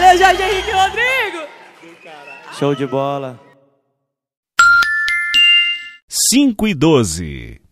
Valeu, Jorge Henrique Rodrigo! Show de bola. 5:12.